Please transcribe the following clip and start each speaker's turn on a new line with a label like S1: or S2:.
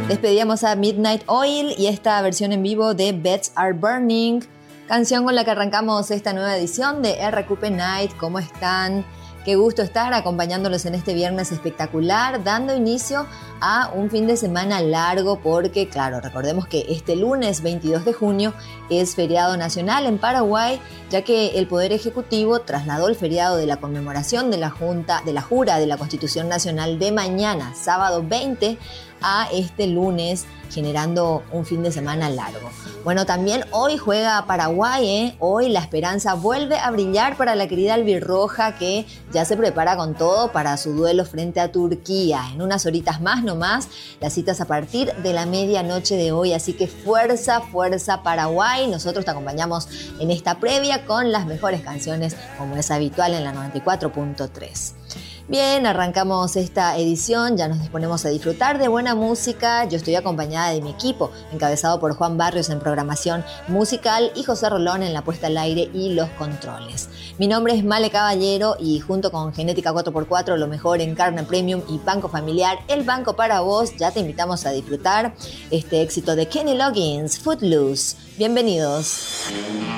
S1: Despedíamos a Midnight Oil y esta versión en vivo de Beds Are Burning, canción con la que arrancamos esta nueva edición de RQP Night. ¿Cómo están? Qué gusto estar acompañándolos en este viernes espectacular, dando inicio a un fin de semana largo porque, claro, recordemos que este lunes 22 de junio es feriado nacional en Paraguay, ya que el Poder Ejecutivo trasladó el feriado de la conmemoración de la jura de la Constitución Nacional de mañana, sábado 20, a este lunes, generando un fin de semana largo. Bueno, también hoy juega Paraguay, Hoy la esperanza vuelve a brillar para la querida albirroja, que ya se prepara con todo para su duelo frente a Turquía. En unas horitas más nomás, las citas a partir de la medianoche de hoy, así que fuerza, fuerza Paraguay. Nosotros te acompañamos en esta previa con las mejores canciones, como es habitual en la 94.3. Bien, arrancamos esta edición, ya nos disponemos a disfrutar de buena música. Yo estoy acompañada de mi equipo, encabezado por Juan Barrios en programación musical y José Rolón en la puesta al aire y los controles. Mi nombre es Male Caballero y junto con Genética 4x4, lo mejor en carne premium y Banco Familiar, el banco para vos, ya te invitamos a disfrutar este éxito de Kenny Loggins, Footloose. Bienvenidos.